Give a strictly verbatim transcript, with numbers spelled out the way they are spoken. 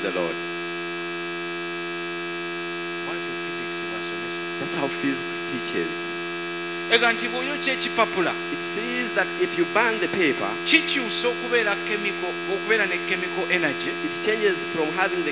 the Lord. That's how physics teaches. It says that if you burn the paper, it changes from having the